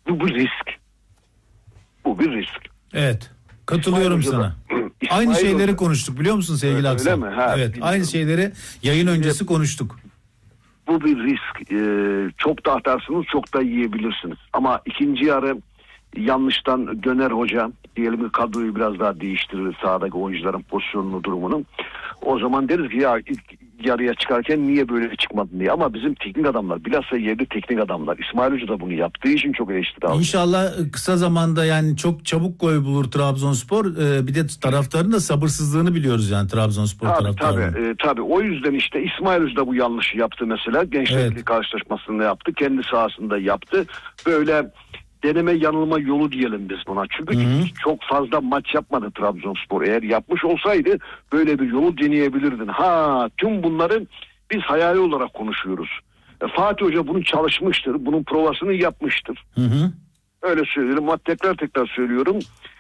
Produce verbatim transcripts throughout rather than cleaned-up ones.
Bu bir risk. Bu bir risk. Evet. Katılıyorum İsmail sana. İsmail Aynı şeyleri Hoca. konuştuk biliyor musun sevgili Öyle Aksal? mi? Ha, evet. bilmiyorum. Aynı şeyleri yayın öncesi konuştuk. Bu bir risk. Ee, çok da atarsınız, çok da yiyebilirsiniz. Ama ikinci yarı yanlıştan döner hoca. Diyelim ki kadroyu biraz daha değiştirir, sahadaki oyuncuların pozisyonunu, durumunu. O zaman deriz ki ya ilk yarıya çıkarken niye böyle çıkmadın diye. Ama bizim teknik adamlar, bilhassa yerli teknik adamlar, İsmail Hoca da bunu yaptığı için çok eleştiri aldı. İnşallah kısa zamanda, yani çok çabuk gol bulur Trabzonspor. Ee, bir de taraftarın da sabırsızlığını biliyoruz yani Trabzonspor tabii, taraftarının. Tabii, e, tabii. O yüzden işte İsmail Hoca da bu yanlışı yaptı mesela. Gençler Evet. Birliği karşılaşmasında yaptı. Kendi sahasında yaptı. Böyle deneme yanılma yolu diyelim biz buna. Çünkü Hı-hı. çok fazla maç yapmadı Trabzonspor. Eğer yapmış olsaydı böyle bir yolu deneyebilirdin. Ha, tüm bunları biz hayali olarak konuşuyoruz. E, Fatih Hoca bunu çalışmıştır. Bunun provasını yapmıştır. Hı hı. Öyle söylüyorum. Ama tekrar tekrar söylüyorum.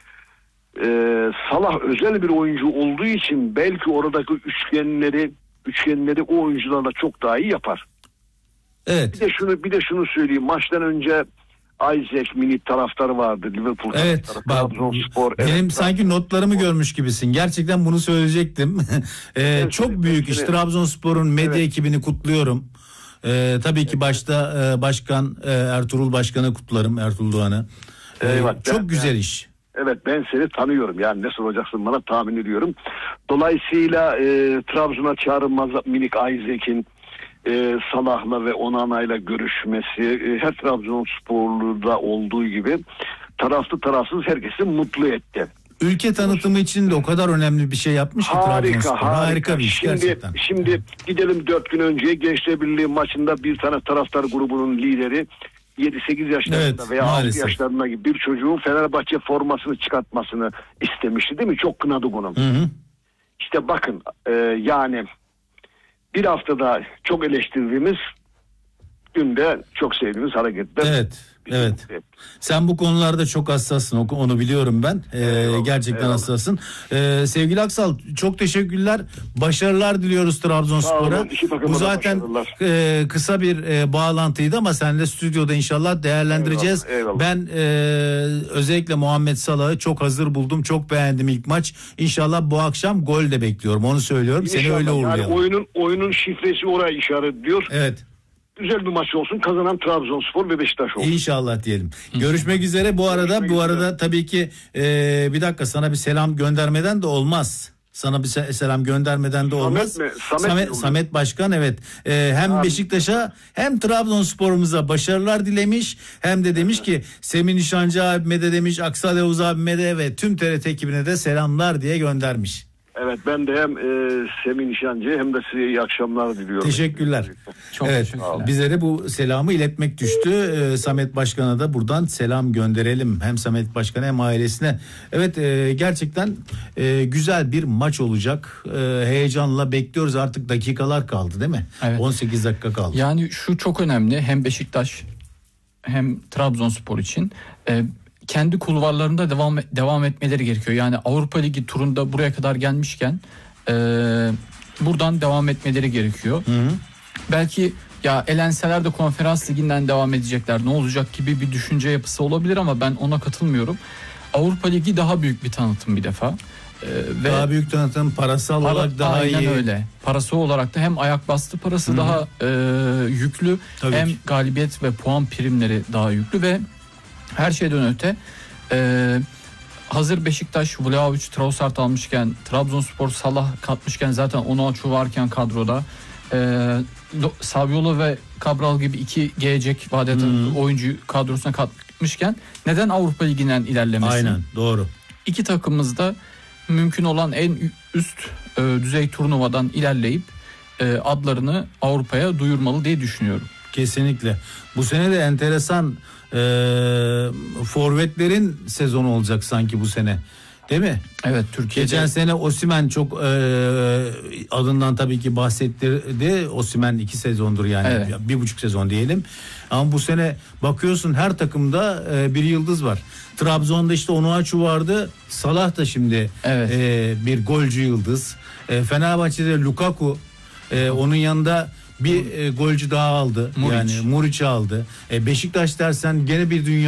Ee, Salah özel bir oyuncu olduğu için belki oradaki üçgenleri üçgenleri o oyuncularla çok daha iyi yapar. Evet. Bir de şunu bir de şunu söyleyeyim. Maçtan önce Isaac mini taraftarı vardı. Liverpool Evet. taraftarı. Bak, Trabzonspor. benim Evet, sanki notlarımı görmüş gibisin. Gerçekten bunu söyleyecektim. ee, Evet, çok evet, büyük evet. iş. Trabzonspor'un medya Evet. ekibini kutluyorum. Ee, tabii ki başta e, başkan e, Ertuğrul Başkan'ı kutlarım, Ertuğrul Doğan'ı. Ee, Eyvallah. çok Ben- güzel ben- iş. Evet, ben seni tanıyorum. Yani ne soracaksın bana tahmin ediyorum. Dolayısıyla e, Trabzon'a çağrılmaz minik Isaac'in e, Salah'la ve Onana'yla görüşmesi e, her Trabzonsporlu'da olduğu gibi taraflı tarafsız herkesi mutlu etti. Ülke tanıtımı için de o kadar önemli bir şey yapmış ki Harika, Trabzonspor. harika. Harika bir iş şimdi, gerçekten. Şimdi gidelim dört gün önce Gençler Birliği maçında bir tane taraftar grubunun lideri yedi sekiz yaşlarında Evet, veya altı maalesef. yaşlarında gibi bir çocuğun Fenerbahçe formasını çıkartmasını istemişti değil mi? Çok kınadı bunu. Hı hı. İşte bakın e, yani bir haftada çok eleştirdiğimiz, günde çok sevdiğimiz hareketler. Evet. bizi Evet. mutlu etti. Sen bu konularda çok hassassın. o- Onu biliyorum ben. Ee, Eyvallah, gerçekten eyvallah. hassassın. Ee, sevgili Aksal, çok teşekkürler. Başarılar diliyoruz Sağ Trabzonspor'a. olun, iki takıma Bu da zaten başarılar. e, kısa bir e, bağlantıydı ama seninle stüdyoda inşallah değerlendireceğiz. Eyvallah, eyvallah. Ben e, özellikle Muhammed Salah'ı çok hazır buldum. Çok beğendim ilk maç. İnşallah bu akşam gol de bekliyorum. Onu söylüyorum. Seni İnşallah. öyle Yani uğurlayalım. oyunun oyunun şifresi oraya işaretliyor. Evet. Güzel bir maç olsun. Kazanan Trabzonspor ve Beşiktaş olsun. İnşallah diyelim. Görüşmek üzere. Bu arada Görüşmek bu üzere. arada tabii ki e, bir dakika, sana bir selam göndermeden de olmaz. Sana bir se- selam göndermeden de olmaz. mi? Samet Samet, mi Samet Başkan, evet. E, hem Abi. Beşiktaş'a hem Trabzonspor'umuza başarılar dilemiş. Hem de demiş ki Semih Nişancı abime de demiş, Aksal Yavuz abime de ve tüm T R T ekibine de selamlar diye göndermiş. Evet, ben de hem e, Semih Nişancı'ya hem de size iyi akşamlar diliyorum. Teşekkürler. Çok evet, teşekkürler. bize de bu selamı iletmek düştü. Ee, Samet Başkan'a da buradan selam gönderelim. Hem Samet Başkan'a hem ailesine. Evet, e, gerçekten e, güzel bir maç olacak. E, heyecanla bekliyoruz. Artık dakikalar kaldı değil mi? Evet. on sekiz dakika kaldı. Yani şu çok önemli, hem Beşiktaş hem Trabzonspor için e, kendi kulvarlarında devam devam etmeleri gerekiyor. Yani Avrupa Ligi turunda buraya kadar gelmişken e, buradan devam etmeleri gerekiyor. Hı hı. Belki ya elenseler de Konferans Ligi'nden devam edecekler, ne olacak gibi bir düşünce yapısı olabilir ama ben ona katılmıyorum. Avrupa Ligi daha büyük bir tanıtım bir defa. Ee, ve Daha büyük tanıtım, parasal para, olarak daha aynen iyi. öyle. Parası olarak da hem ayak bastı parası Hı-hı. daha e, yüklü, Tabii hem ki. galibiyet ve puan primleri daha yüklü ve her şeyden öte e, hazır Beşiktaş Vlahovic, Trossard almışken, Trabzonspor Salah katmışken, zaten Onuachu varken kadroda, e, Saviola ve Cabral gibi iki gelecek vadede Hı-hı. oyuncu kadrosuna katmışken neden Avrupa Ligi'nden ilerlemesin? Aynen, doğru. İki takımımız da mümkün olan en üst e, düzey turnuvadan ilerleyip e, adlarını Avrupa'ya duyurmalı diye düşünüyorum. Kesinlikle. Bu sene de enteresan e, forvetlerin sezonu olacak sanki bu sene. Değil mi? Evet, Türkiye'de Geçen sene Osimhen çok e, adından tabii ki bahsettirdi. Osimhen iki sezondur yani. Evet. Bir buçuk sezon diyelim. Ama bu sene bakıyorsun her takımda e, bir yıldız var. Trabzon'da işte Onuachu vardı. Salah da şimdi Evet. e, bir golcü yıldız. E, Fenerbahçe'de Lukaku, e, onun yanında bir e, golcü daha aldı. Muric. Yani Muriç'i aldı. E, Beşiktaş dersen gene bir dünya